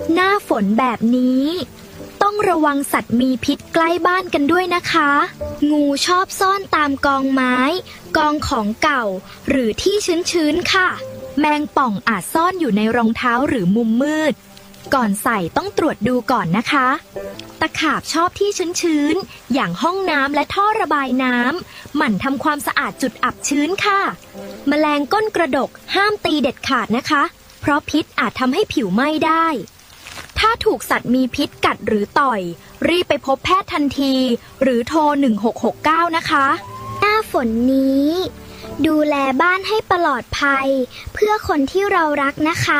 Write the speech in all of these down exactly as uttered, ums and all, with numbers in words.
หน้าฝนแบบนี้ต้องระวังสัตว์มีพิษใกล้บ้านกันด้วยนะคะงูชอบซ่อนตามกองไม้กองของเก่าหรือที่ชื้นๆค่ะแมงป่องอาจซ่อนอยู่ในรองเท้าหรือมุมมืดก่อนใส่ต้องตรวจดูก่อนนะคะตะขาบชอบที่ชื้นๆอย่างห้องน้ำและท่อระบายน้ำหมั่นทำความสะอาดจุดอับชื้นค่ะแมลงก้นกระดกห้ามตีเด็ดขาดนะคะเพราะพิษอาจทำให้ผิวไหม้ได้ถ้าถูกสัตว์มีพิษกัดหรือต่อยรีบไปพบแพทย์ทันทีหรือโทรหนึ่งหกหกเก้านะคะหน้าฝนนี้ดูแลบ้านให้ปลอดภัยเพื่อคนที่เรารักนะคะ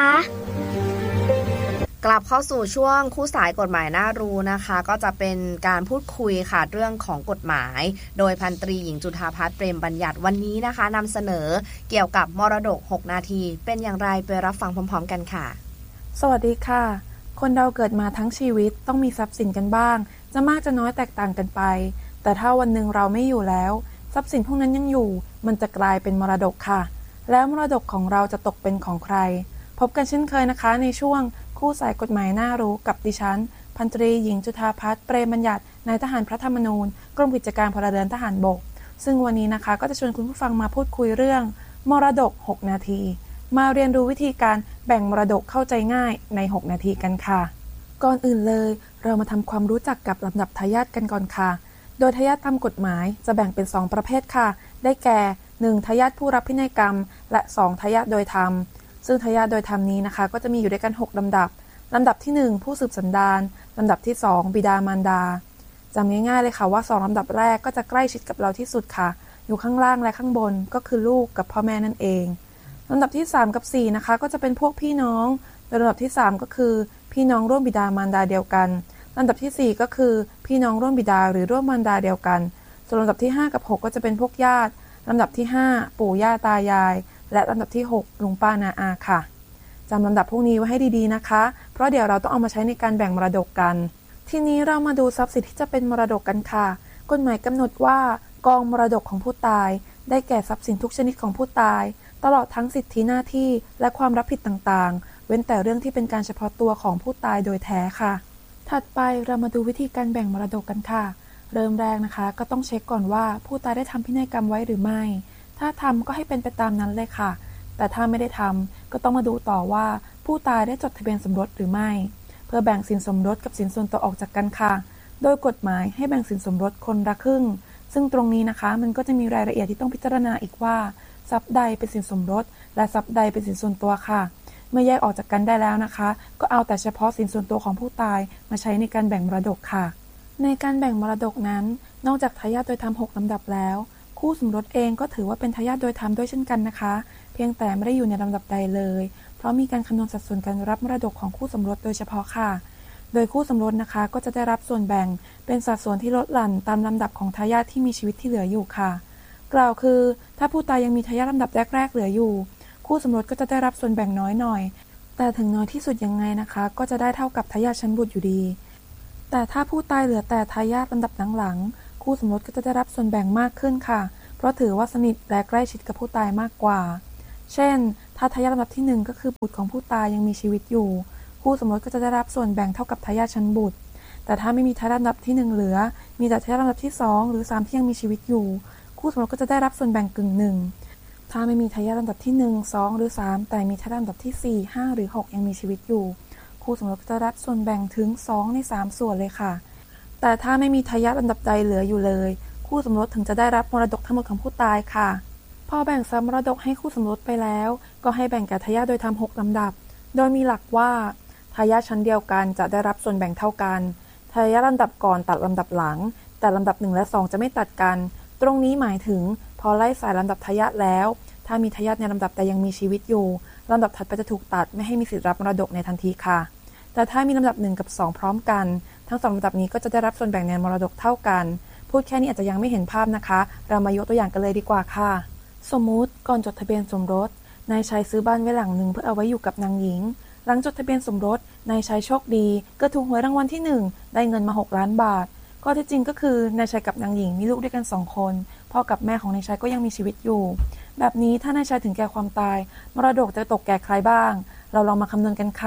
กลับเข้าสู่ช่วงคู่สายกฎหมายน่ารู้นะคะก็จะเป็นการพูดคุยค่ะเรื่องของกฎหมายโดยพันตรีหญิงจุฑาภัทรเปรมบัญญัติวันนี้นะคะนำเสนอเกี่ยวกับมรดกหกนาทีเป็นอย่างไรไปรับฟังพร้อมๆกันค่ะสวัสดีค่ะคนเราเกิดมาทั้งชีวิตต้องมีทรัพย์สินกันบ้างจะมากจะน้อยแตกต่างกันไปแต่ถ้าวันหนึ่งเราไม่อยู่แล้วทรัพย์สินพวกนั้นยังอยู่มันจะกลายเป็นมรดกค่ะแล้วมรดกของเราจะตกเป็นของใครพบกันเช่นเคยนะคะในช่วงคู่สายกฎหมายน่ารู้กับดิฉันพันตรีหญิงจุฑาภัทรเปรมบัญญัตินายทหารพระธรรมนูญกรมกิจการพลเรือนทหารบกซึ่งวันนี้นะคะก็จะชวนคุณผู้ฟังมาพูดคุยเรื่องมรดกหกนาทีมาเรียนรู้วิธีการแบ่งมรดกเข้าใจง่ายในหกนาทีกันค่ะก่อนอื่นเลยเรามาทำความรู้จักกับลำดับทายาทกันก่อนค่ะโดยทายาทตามกฎหมายจะแบ่งเป็นสองประเภทค่ะได้แก่หนึ่งทายาทผู้รับพินัยกรรมและสองทายาทโดยธรรมซึ่งทายาทโดยธรรมนี้นะคะก็จะมีอยู่ด้วยกันหกลำดับลำดับที่หนึ่งผู้สืบสันดานลำดับที่สองบิดามารดาจำง่ายๆเลยค่ะว่าสองลำดับแรกก็จะใกล้ชิดกับเราที่สุดค่ะอยู่ข้างล่างและข้างบนก็คือลูกกับพ่อแม่นั่นเองลำดับที่สามกับสี่นะคะก็จะเป็นพวกพี่น้องโดยลำดับที่สามก็คือพี่น้องร่วมบิดามารดาเดียวกันลำดับที่สี่ก็คือพี่น้องร่วมบิดาหรือร่วมมารดาเดียวกันส่วนลำดับที่ห้ากับหกก็จะเป็นพวกญาติลำดับที่ห้าปู่ย่าตายายและลำดับที่หกลุงป้านาอาค่ะจำลำดับพวกนี้ไว้ให้ดีๆนะคะเพราะเดี๋ยวเราต้องเอามาใช้ในการแบ่งมรดกกันทีนี้เรามาดูทรัพย์สินที่จะเป็นมรดกกันค่ะกฎหมายกำหนดว่ากองมรดกของผู้ตายได้แก่ทรัพย์สินทุกชนิดของผู้ตายตลอดทั้งสิทธิหน้าที่และความรับผิดต่างๆเว้นแต่เรื่องที่เป็นการเฉพาะตัวของผู้ตายโดยแท้ค่ะถัดไปเรามาดูวิธีการแบ่งมรดกกันค่ะเริ่มแรกนะคะก็ต้องเช็คก่อนว่าผู้ตายได้ทำพินัยกรรมไว้หรือไม่ถ้าทำก็ให้เป็นไปตามนั้นเลยค่ะแต่ถ้าไม่ได้ทำก็ต้องมาดูต่อว่าผู้ตายได้จดทะเบียนสมรสหรือไม่เพื่อแบ่งสินสมรสกับสินส่วนตัวออกจากกันค่ะโดยกฎหมายให้แบ่งสินสมรสคนละครึ่งซึ่งตรงนี้นะคะมันก็จะมีรายละเอียดที่ต้องพิจารณาอีกว่าทรัพย์ใดเป็นสินสมรสและทรัพย์ใดเป็นสินส่วนตัวค่ะเมื่อแยกออกจากกันได้แล้วนะคะก็เอาแต่เฉพาะสินส่วนตัวของผู้ตายมาใช้ในการแบ่งมรดกค่ะในการแบ่งมรดกนั้นนอกจากทายาทโดยธรรมหกลำดับแล้วคู่สมรสเองก็ถือว่าเป็นทายาทโดยธรรมด้วยเช่นกันนะคะเพียงแต่ไม่ได้อยู่ในลำดับใดเลยเพราะมีการคำนวณสัดส่วนการรับมรดกของคู่สมรสโดยเฉพาะค่ะโดยคู่สมรสนะคะก็จะได้รับส่วนแบ่งเป็นสัดส่วนที่ลดหลั่นตามลำดับของทายาทที่มีชีวิตที่เหลืออยู่ค่ะกล่าวคือถ้าผู้ตายยังมีทายาทลำดับแรกๆเหลืออยู่คู่สมรสก็จะได้รับส่วนแบ่งน้อยหน่อยแต่ถึงน้อยที่สุดยังไงนะคะก็จะได้เท่ากับทายาทชั้นบุตรอยู่ดีแต่ถ้าผู้ตายเหลือแต่ทายาทลำดับหลังๆคู่สมรสก็จะได้รับส่วนแบ่งมากขึ้นค่ะเพราะถือว่าสนิทและใกล้ชิดกับผู้ตายมากกว่าเช่นถ้าทายาทลำดับที่หนึ่งก็คือบุตรของผู้ตายยังมีชีวิตอยู่คู่สมรสก็จะได้รับส่วนแบ่งเท่ากับทายาทชั้นบุตรแต่ถ้าไม่มีทายาทลำดับที่หนึ่งเหลือมีแต่ทายาทลำดับที่สองหรือสามที่ยังมีชีวิตอยู่คู่สมรสก็จะได้รับส่วนแบ่งกึ่งหนึ่งถ้าไม่มีทายาทลำดับที่หนึ่ง สองหรือสามแต่มีทายาทลำดับที่สี่ ห้าหรือหกยังมีชีวิตอยู่คู่สมรสก็จะรับส่วนแบ่งถึงสองในสามส่วนเลยค่ะแต่ถ้าไม่มีทายาทลำดับใดเหลืออยู่เลยคู่สมรสถึงจะได้รับมรดกทั้งหมดของผู้ตายค่ะพอแบ่งทรัพย์มรดกให้คู่สมรสไปแล้วก็ให้แบ่งแก่ทายาทโดยทำหกลำดับโดยมีหลักว่าทายาทชั้นเดียวกันจะได้รับส่วนแบ่งเท่ากันทายาทลำดับก่อนตัดลำดับหลังแต่ลำดับหนึ่งและสองจะไม่ตัดกันตรงนี้หมายถึงพอไล่สายลำดับทายาทแล้วถ้ามีทายาทในลำดับแต่ยังมีชีวิตอยู่ลำดับถัดไปจะถูกตัดไม่ให้มีสิทธิรับมรดกในทันทีค่ะแต่ถ้ามีลำดับหนึ่งกับสองพร้อมกันทั้งสองลำดับนี้ก็จะได้รับส่วนแบ่งในมรดกเท่ากันพูดแค่นี้อาจจะยังไม่เห็นภาพนะคะเรามายกตัวอย่างกันเลยดีกว่าค่ะสมมุติก่อนจดทะเบียนสมรสนายชายซื้อบ้านไว้หลังหนึ่งเพื่อเอาไว้อยู่กับนางหญิงหลังจดทะเบียนสมรสนายชายโชคดีก็ถูกหวยรางวัลที่หนึ่งได้เงินมาหกล้านบาทก็ที่จริงก็คือนายชายกับนางหญิงมีลูกด้วยกันสองคนพ่อกับแม่ของนายชายก็ยังมีชีวิตอยู่แบบนี้ถ้านายชายถึงแก่ความตายมรดกจะตกแก่ใครบ้างเราลองมาคำนวณกันค่ะ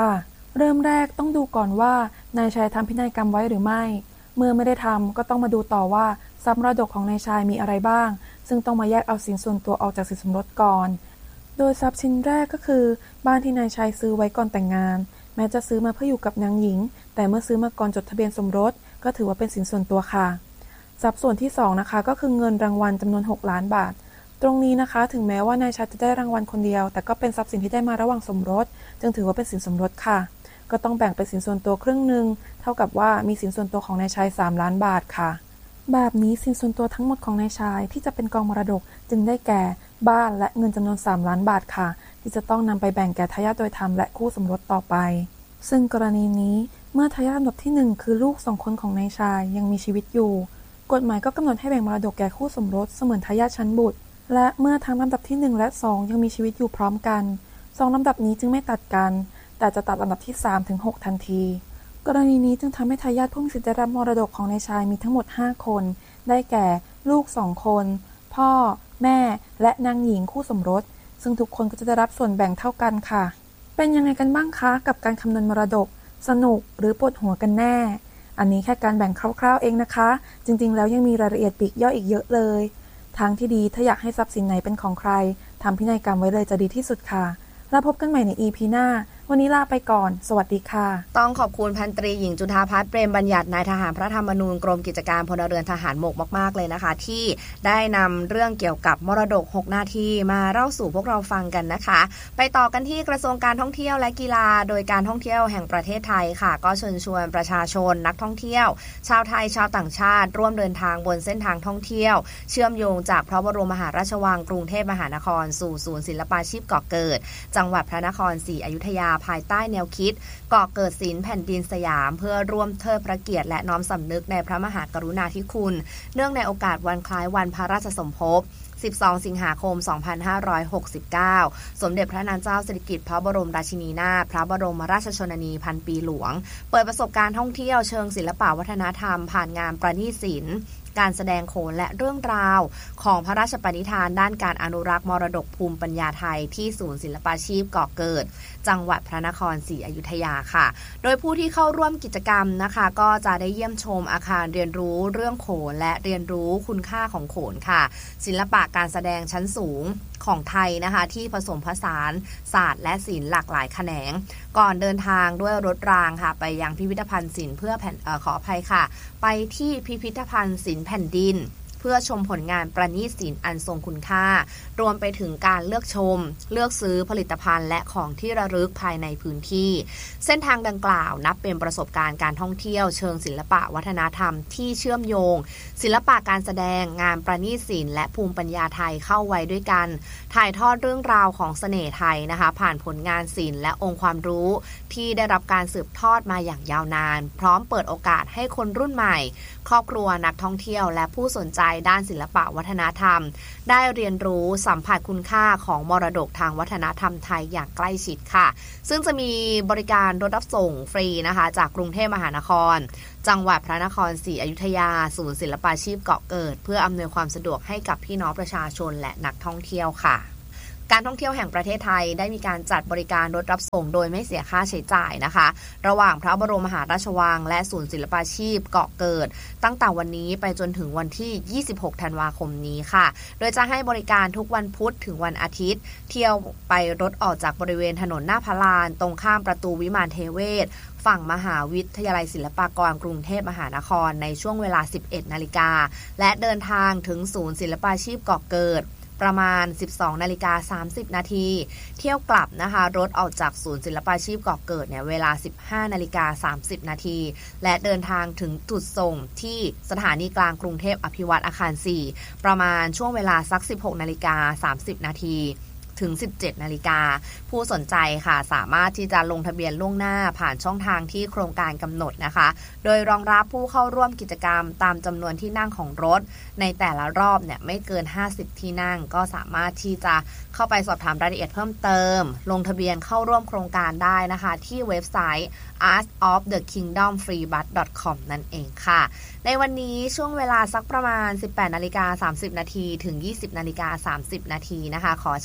เริ่มแรกต้องดูก่อนว่านายชายทำพินัยกรรมไว้หรือไม่เมื่อไม่ได้ทำก็ต้องมาดูต่อว่าทรัพย์มรดกของนายชายมีอะไรบ้างซึ่งต้องมาแยกเอาสินส่วนตัวออกจากสินสมรสก่อนโดยทรัพย์ชิ้นแรกก็คือบ้านที่นายชายซื้อไว้ก่อนแต่งงานแม้จะซื้อมาเพื่ออยู่กับนางหญิงแต่เมื่อซื้อมาก่อนจดทะเบียนสมรสก็ถือว่าเป็นสินส่วนตัวค่ะทรัพย์ส่วนที่สองนะคะก็คือเงินรางวัลจำนวนหกล้านบาทตรงนี้นะคะถึงแม้ว่านายชายจะได้รางวัลคนเดียวแต่ก็เป็นทรัพย์สินที่ได้มาระหว่างสมรสจึงถือว่าเป็นสินสมรสค่ะก็ต้องแบ่งเป็นสินส่วนตัวครึ่งหนึ่งเท่ากับว่ามีสินส่วนตัวของนายชายสามล้านบาทค่ะแบบนี้สินส่วนตัวทั้งหมดของนายชายที่จะเป็นกองมรดกจึงได้แก่บ้านและเงินจำนวนสามล้านบาทค่ะที่จะต้องนำไปแบ่งแก่ทายาทโดยธรรมและคู่สมรสต่อไปซึ่งกรณีนี้เมื่อทายาทลำดับที่หนึ่งคือลูกสองคนของนายชายยังมีชีวิตอยู่กฎหมายก็กำหนดให้แบ่งมรดกแก่คู่สมรสเสมือนทายาทชั้นบุตรและเมื่อทั้งลำดับที่หนึ่งและสองยังมีชีวิตอยู่พร้อมกันสองลำดับนี้จึงไม่ตัดกันแต่จะตัดลำดับที่สามถึงหกทันทีกรณีนี้จึงทำให้ทายาทผู้มีสิทธิได้รับมรดกของนายชายมีทั้งหมดห้าคนได้แก่ลูกสองคนพ่อแม่และนางหญิงคู่สมรสซึ่งทุกคนก็จะได้รับส่วนแบ่งเท่ากันค่ะเป็นยังไงกันบ้างคะกับการคำนวณมรดกสนุกหรือปวดหัวกันแน่อันนี้แค่การแบ่งคร่าวๆเองนะคะจริงๆแล้วยังมีรายละเอียดปลีกย่อยอีกเยอะเลยทางที่ดีถ้าอยากให้ทรัพย์สินไหนเป็นของใครทำพินัยกรรมไว้เลยจะดีที่สุดค่ะแล้วพบกันใหม่ใน อี พี หน้าวันนี้ลาไปก่อนสวัสดีค่ะต้องขอบคุณพันตรีหญิงจุฑาภัทรเปรมบัญญัตินายทหารพระธรรมนูญกรมกิจการพลเรือนทหารบกมากๆเลยนะคะที่ได้นำเรื่องเกี่ยวกับมรดกหกนาทีมาเล่าสู่พวกเราฟังกันนะคะไปต่อกันที่กระทรวงการท่องเที่ยวและกีฬาโดยการท่องเที่ยวแห่งประเทศไทยค่ะก็เชิญชวนประชาชนนักท่องเที่ยวชาวไทยชาวต่างชาติร่วมเดินทางบนเส้นทางท่องเที่ยวเชื่อมโยงจากพระบรมมหาราชวังกรุงเทพมหานครสู่ศูนย์ศิลปาชีพเกาะเกิดจังหวัดพระนครศรีอยุธยาภายใต้แนวคิดเกาะเกิดศิลป์แผ่นดินสยามเพื่อร่วมเทิดพระเกียรติและน้อมสำนึกในพระมหากรุณาธิคุณเนื่องในโอกาสวันคล้ายวันพระราชสมภพสิบสองสิงหาคมสองพันห้าร้อยหกสิบเก้าสมเด็จพระนางเจ้าสิริกิติ์พระบรมราชินีนาถพระบรมราชชนนีพันปีหลวงเปิดประสบการณ์ท่องเที่ยวเชิงศิลปวัฒนธรรมผ่านงานประณีตศิลป์การแสดงโขนและเรื่องราวของพระราชปณิธานด้านการอนุรักษ์มรดกภูมิปัญญาไทยที่ศูนย์ศิลปาชีพเกาะเกิดจังหวัดพระนครศรีอยุธยาค่ะโดยผู้ที่เข้าร่วมกิจกรรมนะคะก็จะได้เยี่ยมชมอาคารเรียนรู้เรื่องโขนและเรียนรู้คุณค่าของโขนค่ะศิลปะการแสดงชั้นสูงของไทยนะคะที่ผสมผสานศาสตร์และศิลป์หลากหลายแขนงก่อนเดินทางด้วยรถรางค่ะไปยังพิพิธภัณฑ์ศิลป์เพื่อแผ่นเอ่อขออภัยค่ะไปที่พิพิธภัณฑ์ศิลป์แผ่นดินเพื่อชมผลงานประณีตศิลป์อันทรงคุณค่ารวมไปถึงการเลือกชมเลือกซื้อผลิตภัณฑ์และของที่ระลึกภายในพื้นที่เส้นทางดังกล่าวนับเป็นประสบการณ์การท่องเที่ยวเชิงศิลปะวัฒนธรรมที่เชื่อมโยงศิลปะการแสดงงานประณีตศิลป์และภูมิปัญญาไทยเข้าไว้ด้วยกันถ่ายทอดเรื่องราวของเสน่ห์ไทยนะคะผ่านผลงานศิลป์และองค์ความรู้ที่ได้รับการสืบทอดมาอย่างยาวนานพร้อมเปิดโอกาสให้คนรุ่นใหม่ครอบครัวนักท่องเที่ยวและผู้สนใจด้านศิลปะวัฒนธรรมได้เรียนรู้สัมผัสคุณค่าของมรดกทางวัฒนธรรมไทยอย่างใกล้ชิดค่ะซึ่งจะมีบริการรถรับส่งฟรีนะคะจากกรุงเทพมหานครจังหวัดพระนครศรีอยุธยาศูนย์ศิลปาชีพเกาะเกิดเพื่ออำนวยความสะดวกให้กับพี่น้องประชาชนและนักท่องเที่ยวค่ะการท่องเที่ยวแห่งประเทศไทยได้มีการจัดบริการรถรับส่งโดยไม่เสียค่าใช้จ่ายนะคะระหว่างพระบรมมหาราชวังและศูนย์ศิลปาชีพเกาะเกิดตั้งแต่วันนี้ไปจนถึงวันที่ยี่สิบหกธันวาคมนี้ค่ะโดยจะให้บริการทุกวันพุธถึงวันอาทิตย์เที่ยวไปรถออกจากบริเวณถนนหน้าพระลานตรงข้ามประตูวิมานเทเวศฝั่งมหาวิทยาลัยศิลปากรกรุงเทพมหานครในช่วงเวลา สิบเอ็ดนาฬิกาและเดินทางถึงศูนย์ศิลปาชีพเกาะเกิดประมาณ สิบสองนาฬิกาสามสิบนาทีเที่ยวกลับนะคะรถออกจากศูนย์ศิลปาชีพเกาะเกิดเนี่ยเวลา สิบห้านาฬิกาสามสิบนาทีและเดินทางถึงจุดส่งที่สถานีกลางกรุงเทพอภิวัตอาคารสี่ประมาณช่วงเวลาสัก สิบหกนาฬิกาสามสิบนาทีถึง สิบเจ็ดนาฬิกาผู้สนใจค่ะสามารถที่จะลงทะเบียนล่วงหน้าผ่านช่องทางที่โครงการกำหนดนะคะโดยรองรับผู้เข้าร่วมกิจกรรมตามจำนวนที่นั่งของรถในแต่ละรอบเนี่ยไม่เกินห้าสิบที่นั่งก็สามารถที่จะเข้าไปสอบถามรายละเอียดเพิ่มเติมลงทะเบียนเข้าร่วมโครงการได้นะคะที่เว็บไซต์ art of the kingdom free bus dot com นั่นเองค่ะในวันนี้ช่วงเวลาสักประมาณ สิบแปดนาฬิกาสามสิบนาทีถึง ยี่สิบนาฬิกาสามสิบนาทีนะคะขอเชิญชวนทุก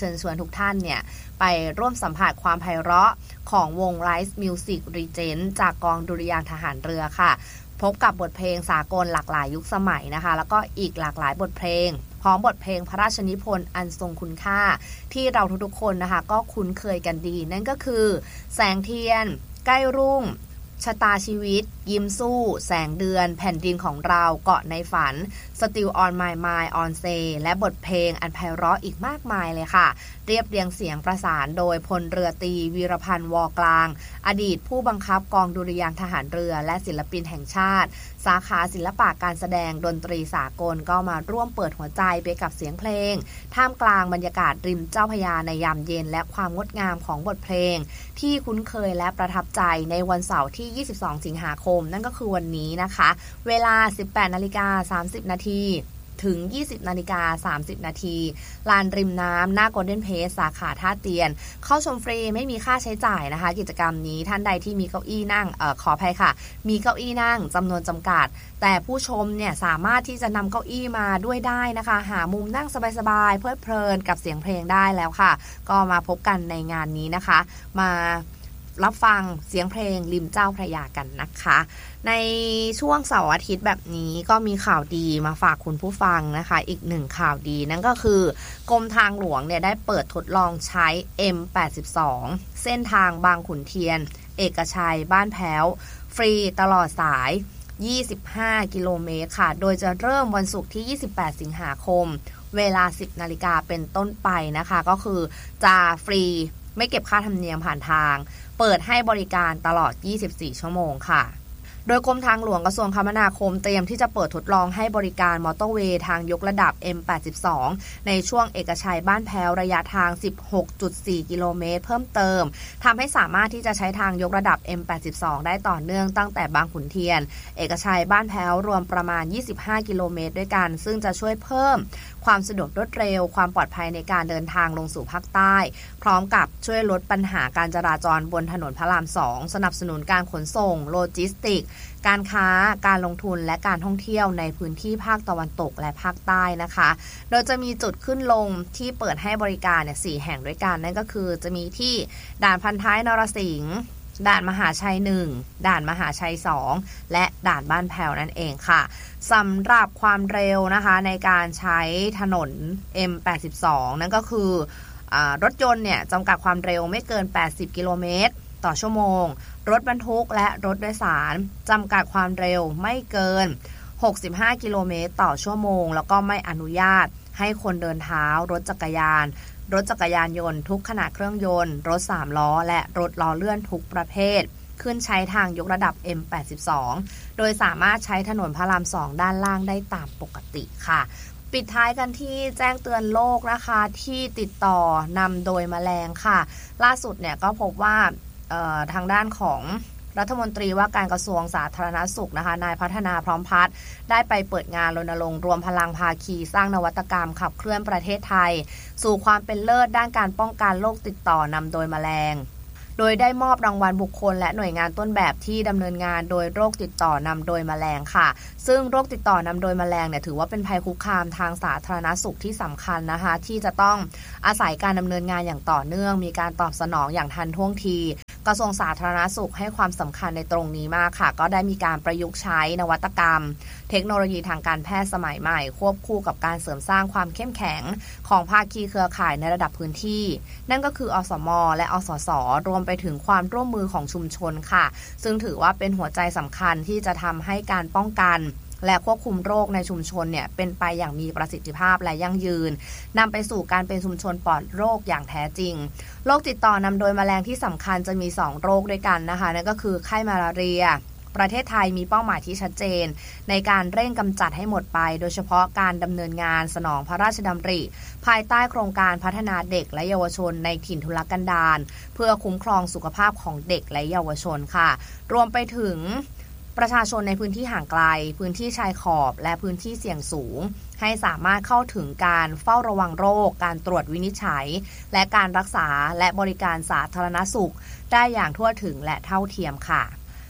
ทุกท่านเนี่ยไปร่วมสัมผัสความไพเราะของวง Rise Music Regent จากกองดุริยางค์ทหารเรือค่ะพบกับบทเพลงสากลหลากหลายยุคสมัยนะคะแล้วก็อีกหลากหลายบทเพลงพร้อมบทเพลงพระราชนิพนธ์อันทรงคุณค่าที่เราทุกๆคนนะคะก็คุ้นเคยกันดีนั่นก็คือแสงเทียนใกล้รุ่งชะตาชีวิตยิ้มสู้แสงเดือนแผ่นดินของเราเกาะในฝัน Still on my mind on say และบทเพลงอันไพเราะอีกมากมายเลยค่ะเรียบเรียงเสียงประสานโดยพลเรือตรีวีรพันธ์วอกลางอดีตผู้บังคับกองดุริยางค์ทหารเรือและศิลปินแห่งชาติสาขาศิลปะการแสดงดนตรีสากลก็มาร่วมเปิดหัวใจไปกับเสียงเพลงท่ามกลางบรรยากาศริมเจ้าพระยาในยามเย็นและความงดงามของบทเพลงที่คุ้นเคยและประทับใจในวันเสาร์ที่ยี่สิบสองสิงหาคมนั่นก็คือวันนี้นะคะเวลา สิบแปดนาฬิกาสามสิบนาทีถึง ยี่สิบนาฬิกาสามสิบนาทีลานริมน้ำหน้า Golden Pace สาขาท่าเตียนเข้าชมฟรีไม่มีค่าใช้จ่ายนะคะกิจกรรมนี้ท่านใดที่มีเก้าอี้นั่งเอ่อขออภัยค่ะมีเก้าอี้นั่งจำนวนจำกัดแต่ผู้ชมเนี่ยสามารถที่จะนำเก้าอี้มาด้วยได้นะคะหามุมนั่งสบายๆเพลิดเพลินกับเสียงเพลงได้แล้วค่ะก็มาพบกันในงานนี้นะคะมารับฟังเสียงเพลงริมเจ้าพระยากันนะคะในช่วงเสาร์อาทิตย์แบบนี้ก็มีข่าวดีมาฝากคุณผู้ฟังนะคะอีกหนึ่งข่าวดีนั่นก็คือกรมทางหลวงเนี่ยได้เปิดทดลองใช้ เอ็ม แปดสิบสอง เส้นทางบางขุนเทียนเอกชัยบ้านแพ้วฟรีตลอดสายยี่สิบห้ากิโลเมตรค่ะโดยจะเริ่มวันศุกร์ที่ยี่สิบแปดสิงหาคมเวลา สิบนาฬิกาเป็นต้นไปนะคะก็คือจะฟรีไม่เก็บค่าธรรมเนียมผ่านทางเปิดให้บริการตลอดยี่สิบสี่ชั่วโมงค่ะโดยกรมทางหลวงกระทรวงคมนาคมเตรียมที่จะเปิดทดลองให้บริการมอเตอร์เวย์ทางยกระดับ เอ็ม แปดสิบสอง ในช่วงเอกชัยบ้านแพ้วระยะทาง สิบหกจุดสี่ กิโลเมตรเพิ่มเติมทำให้สามารถที่จะใช้ทางยกระดับ เอ็ม แปดสิบสอง ได้ต่อเนื่องตั้งแต่บางขุนเทียนเอกชัยบ้านแพ้วรวมประมาณยี่สิบห้ากิโลเมตรด้วยกันซึ่งจะช่วยเพิ่มความสะดวกรวดเร็วความปลอดภัยในการเดินทางลงสู่ภาคใต้พร้อมกับช่วยลดปัญหาการจราจรบนถนนพระรามสองสนับสนุนการขนส่งโลจิสติกการค้าการลงทุนและการท่องเที่ยวในพื้นที่ภาคตะวันตกและภาคใต้นะคะโดยจะมีจุดขึ้นลงที่เปิดให้บริการเนี่ยสี่แห่งด้วยกันนั่นก็คือจะมีที่ด่านพันท้ายนรสิงห์ด่านมหาชัยหนึ่งด่านมหาชัยสองและด่านบ้านแพ้วนั่นเองค่ะสำหรับความเร็วนะคะในการใช้ถนน เอ็ม แปดสิบสอง นั่นก็คืออ่ารถยนต์เนี่ยจำกัดความเร็วไม่เกินแปดสิบกิโลเมตรต่อชั่วโมงรถบรรทุกและรถโดยสารจำกัดความเร็วไม่เกินหกสิบห้ากิโลเมตรต่อชั่วโมงแล้วก็ไม่อนุญาตให้คนเดินเท้ารถจักรยานรถจักรยานยนต์ทุกขนาดเครื่องยนต์รถสามล้อและรถล้อเลื่อนทุกประเภทขึ้นใช้ทางยกระดับ เอ็ม แปดสิบสอง โดยสามารถใช้ถนนพระรามสองด้านล่างได้ตามปกติค่ะปิดท้ายกันที่แจ้งเตือนโรคนะคะที่ติดต่อนำโดยแมลงค่ะล่าสุดเนี่ยก็พบว่าทางด้านของรัฐมนตรีว่าการกระทรวงสาธารณสุขนะคะนายพัฒนาพร้อมพัฒน์ได้ไปเปิดงานรณรงค์รวมพลังภาคีสร้างนวัตกรรมขับเคลื่อนประเทศไทยสู่ความเป็นเลิศด้านการป้องกันโรคติดต่อนำโดยแมลงโดยได้มอบรางวัลบุคคลและหน่วยงานต้นแบบที่ดำเนินงานโดยโรคติดต่อนำโดยแมลงค่ะซึ่งโรคติดต่อนำโดยแมลงเนี่ยถือว่าเป็นภัยคุกคามทางสาธารณสุขที่สำคัญนะคะที่จะต้องอาศัยการดำเนินงานอย่างต่อเนื่องมีการตอบสนองอย่างทันท่วงทีกระทรวงสาธารณสุขให้ความสำคัญในตรงนี้มากค่ะก็ได้มีการประยุกต์ใช้นวัตกรรมเทคโนโลยีทางการแพทย์สมัยใหม่ควบคู่กับการเสริมสร้างความเข้มแข็งของภาคีเครือข่ายในระดับพื้นที่นั่นก็คืออสม.และอสส.รวมไปถึงความร่วมมือของชุมชนค่ะซึ่งถือว่าเป็นหัวใจสำคัญที่จะทำให้การป้องกันและควบคุมโรคในชุมชนเนี่ยเป็นไปอย่างมีประสิทธิภาพและยั่งยืนนำไปสู่การเป็นชุมชนปลอดโรคอย่างแท้จริงโรคติดต่อนำโดยแมลงที่สำคัญจะมีสองโรคด้วยกันนะคะนั่นก็คือไข้มาลาเรียประเทศไทยมีเป้าหมายที่ชัดเจนในการเร่งกำจัดให้หมดไปโดยเฉพาะการดำเนินงานสนองพระราชดำริภายใต้โครงการพัฒนาเด็กและเยาวชนในถิ่นทุรกันดารเพื่อคุ้มครองสุขภาพของเด็กและเยาวชนค่ะรวมไปถึงประชาชนในพื้นที่ห่างไกลพื้นที่ชายขอบและพื้นที่เสี่ยงสูงให้สามารถเข้าถึงการเฝ้าระวังโรคการตรวจวินิจฉัยและการรักษาและบริการสาธารณสุขได้อย่างทั่วถึงและเท่าเทียมค่ะ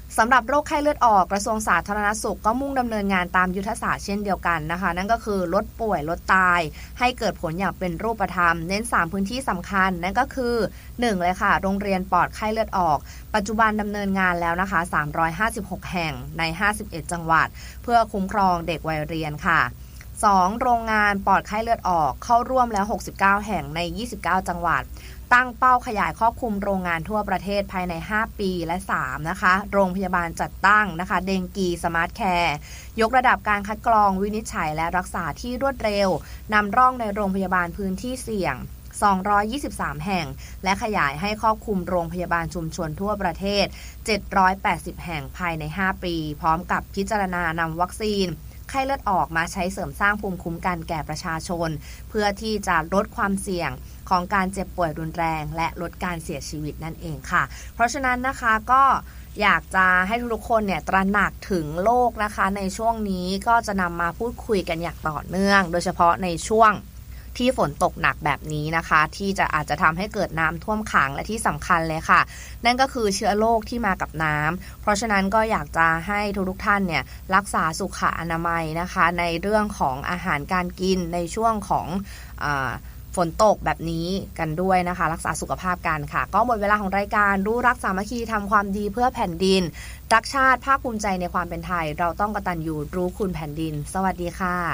สำหรับโรคไข้เลือดออกกระทรวงสาธารณสุขก็มุ่งดำเนินงานตามยุทธศาสตร์เช่นเดียวกันนะคะนั่นก็คือลดป่วยลดตายให้เกิดผลอย่างเป็นรูปธรรมเน้นสามพื้นที่สำคัญนั่นก็คือหนึ่งเลยค่ะโรงเรียนปลอดไข้เลือดออกปัจจุบันดำเนินงานแล้วนะคะสามร้อยห้าสิบหกแห่งในห้าสิบเอ็ดจังหวัดเพื่อคุ้มครองเด็กวัยเรียนค่ะสองโรงงานปลอดไข้เลือดออกเข้าร่วมแล้วหกสิบเก้าแห่งในยี่สิบเก้าจังหวัดตั้งเป้าขยายครอบคลุมโรงงานทั่วประเทศภายในห้าปีและสามนะคะโรงพยาบาลจัดตั้งนะคะเดงกีสมาร์ทแคร์ยกระดับการคัดกรองวินิจฉัยและรักษาที่รวดเร็วนำร่องในโรงพยาบาลพื้นที่เสี่ยงสองร้อยยี่สิบสามแห่งและขยายให้ครอบคลุมโรงพยาบาลชุมชนทั่วประเทศเจ็ดร้อยแปดสิบแห่งภายในห้าปีพร้อมกับพิจารณานำวัคซีนไข้เลือดออกมาใช้เสริมสร้างภูมิคุ้มกันแก่ประชาชนเพื่อที่จะลดความเสี่ยงของการเจ็บป่วยรุนแรงและลดการเสียชีวิตนั่นเองค่ะเพราะฉะนั้นนะคะก็อยากจะให้ทุกคนเนี่ยตระหนักถึงโรคนะคะในช่วงนี้ก็จะนำมาพูดคุยกันอย่างต่อเนื่องโดยเฉพาะในช่วงที่ฝนตกหนักแบบนี้นะคะที่จะอาจจะทำให้เกิดน้ำท่วมขังและที่สำคัญเลยค่ะนั่นก็คือเชื้อโรคที่มากับน้ำเพราะฉะนั้นก็อยากจะให้ทุกๆท่านเนี่ยรักษาสุขอนามัยนะคะในเรื่องของอาหารการกินในช่วงของอ่าฝนตกแบบนี้กันด้วยนะคะรักษาสุขภาพกันค่ะก็หมดเวลาของรายการรู้รักสามัคคีทำความดีเพื่อแผ่นดินรักชาติภาคภูมิใจในความเป็นไทยเราต้องกตัญญูรู้คุณแผ่นดินสวัสดีค่ะ